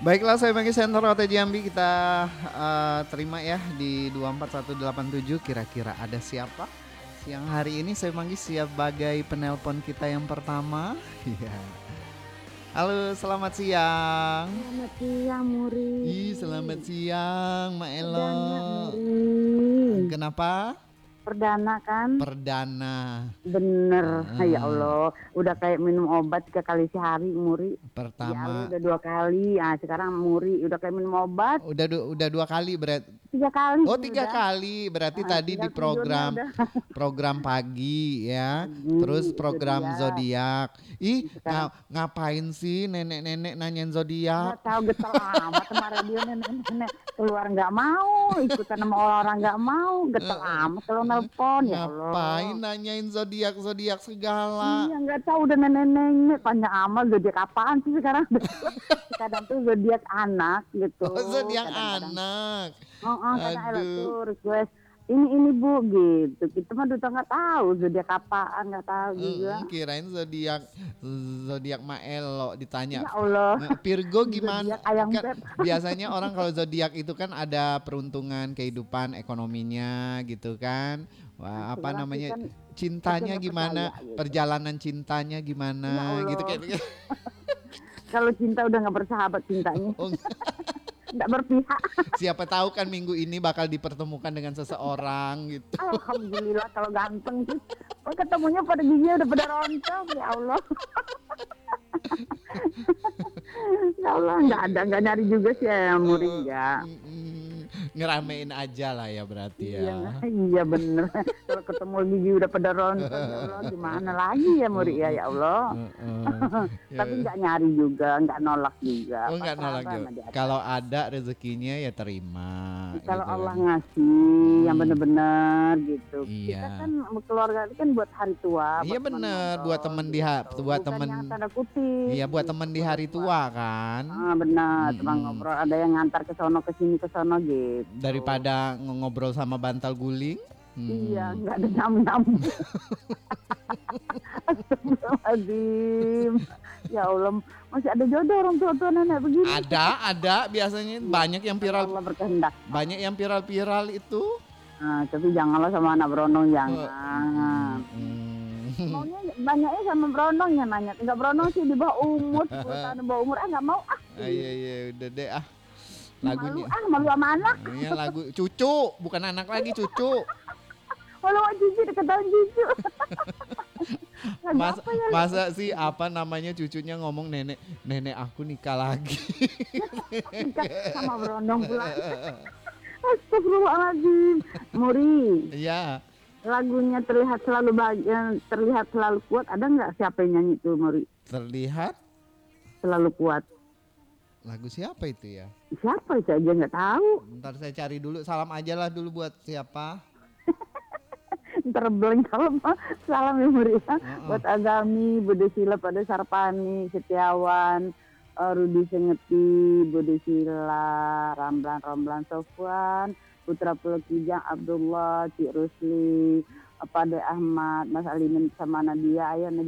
Baiklah, saya bagi Center OT Jambi kita terima ya di 24187. Kira-kira ada siapa? Siang hari ini saya manggil sebagai penelpon kita yang pertama. Iya. Halo, selamat siang. Selamat siang, Muri. Selamat siang, Mak Elo. Perdana, Muri. Kenapa? Perdana kan? Perdana. Bener, ya Allah. Udah kayak minum obat 3 kali sehari, Muri. Pertama. Ya, udah 2 kali. Ah, sekarang Muri udah kayak minum obat. Udah 2 kali berarti. 3 kali. Oh, 3 kali. Berarti tadi di program pagi ya. Terus program zodiak. Ngapain sih nenek-nenek nanyain zodiak? Nggak tahu, getel amat sama radio nenek-nenek. Keluar nggak mau, ikutan sama orang nggak mau, getel amat kalau nelpon, ya Allah. Ngapain nanyain zodiak segala? Iya, nggak tahu, udah nenek-nenek tanya amat zodiak apaan sih sekarang. Kadang tuh zodiak anak gitu. Oh, zodiak anak. Kadang Ella tuh request ini Bu gitu. Kita mah udah nggak tahu zodiak apaan, nggak tahu juga. Kirain zodiak Maelo ditanya. Ya Allah. Virgo gimana? Zodiak ayam Kan biasanya orang kalau zodiak itu kan ada peruntungan kehidupan ekonominya gitu kan. Wah, apa namanya? Kan cintanya gimana? percaya, gitu. Perjalanan cintanya gimana Ya gitu kayak. Kalau cinta udah nggak bersahabat cintanya. Nggak berpihak. Siapa tahu kan minggu ini bakal dipertemukan dengan seseorang gitu. Alhamdulillah kalau ganteng sih. Oh, ketemunya pada giginya udah pada rontok, ya Allah. Ya Allah, nggak nyari juga sih ya, Muri enggak. Ngeramein aja lah ya berarti ya. Iya bener. Kalau ketemu gigi udah pada rontok, ya Allah, gimana lagi ya Muri ya, ya Allah. Tapi nggak nyari juga, nggak nolak juga. Oh, nggak nolak juga. Kalau ada rezekinya ya terima. Kalau gitu Allah kan. ngasih yang bener-bener gitu. Iya. Kita kan keluarga itu kan buat hari tua. Iya bener, buat temen buat temen. Yang tanda kutip. Iya, buat temen di hari tua kan. Benar, teman ngobrol, ada yang ngantar ke sono ke sini ke sono gitu. Daripada ngobrol sama bantal guling. Iya, nggak ada nyam-nyam. Astagfirullahaladzim. Ya Allah, masih ada jodoh orang tua nenek begini. Ada biasanya banyak yang viral. Allah berkehendak. Banyak yang viral itu. Nah, tapi janganlah sama anak berondong, jangan. Maunya banyaknya sama berondong ya nanya. Enggak berondong sih di bawah umur, 10 tahun di bawah umur. Nggak mau ah. Iya, udah deh ah. Lagunya. Malu sama anak. Iya, lagu cucu, bukan anak lagi, cucu. Walau cucu diketahui cucu. Masa sih apa namanya cucunya ngomong nenek aku nikah lagi. Nikah sama berondong pula. Astagfirullahaladzim. Muri. Iya. Lagunya terlihat selalu kuat. Ada nggak siapa yang nyanyi itu, Muri? Terlihat selalu kuat. Lagu siapa itu ya? Siapa itu aja nggak tahu. Bentar saya cari dulu. Salam aja lah dulu buat siapa. Ntar blank kalau salam ya Muri. Buat Agami, Bude Sila, pada Sarpani, Setiawan, Rudi Sengeti, Bude Sila, Ramlan Sofwan, Putra Pelukijang, Abdullah, Cik Rusli, Pade Ahmad, Mas Alimin sama Nadia. Ayo